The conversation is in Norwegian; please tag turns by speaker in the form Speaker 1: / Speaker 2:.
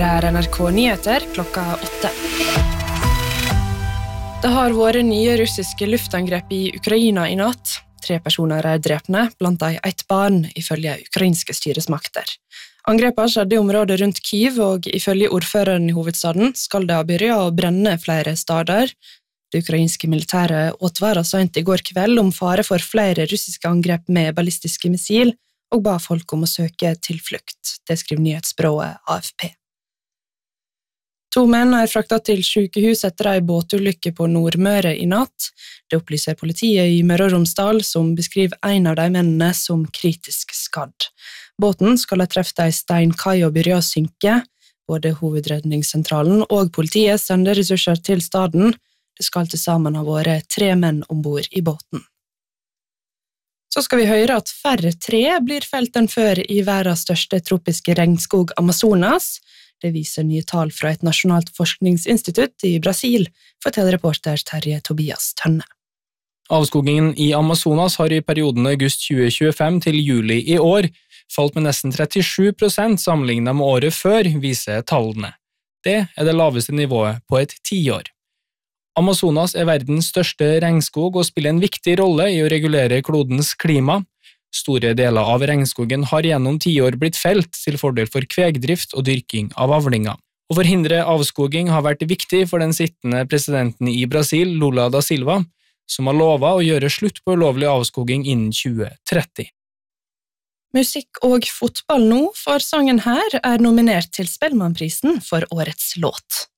Speaker 1: Her NRK Nyheter klokka 8. Det har vært nye russiske luftangrep i Ukraina i natt. 3 personer drepne, blant de 1 barn, ifølge ukrainske styresmakter. Angrepene skjedde i området rundt Kyiv, og ifølge ordføreren i hovedstaden skal det ha begynt å brenne flere steder. Det ukrainske militæret advaret sent i går kveld om fare for flere russiske angrep med ballistiske missil, og ba folk om å søke tilflukt. Det skriver nyhetsbyrået AFP. 2 menn fraktet til sykehus etter en båtulykke på Nordmøre i natt. Det opplyser politiet i Møre og Romsdal, som beskriver en av de mennene som kritisk skadd. Båten skal ha treffet en steinkai og begynt å synke. Både hovedredningssentralen og politiet sender ressurser til staden. Det skal til sammen ha vært 3 menn ombord i båten. Så skal vi høre at færre tre blir felt enn før i verdens største tropiske regnskog Amazonas. Det viser nye tall fra et nasjonalt forskningsinstitutt i Brasil, forteller reporter Terje Tobias Tønne.
Speaker 2: Avskogingen i Amazonas har i perioden august 2025 til juli i år falt med nesten 37% sammenlignet med året før, viser tallene. Det det laveste nivået på et 10 år. Amazonas verdens største regnskog og spiller en viktig rolle i å regulere klodens klima. Store deler av regnskogen har gjennom 10 år blitt felt til fordel for kvegdrift og dyrking av avlinger. Å forhindre avskoging har vært viktig for den sittende presidenten i Brasil, Lula da Silva, som har lovet å gjøre slutt på ulovlig avskoging innen 2030.
Speaker 1: Musikk og fotball nå, for sangen her nominert til Spellemannprisen for årets låt.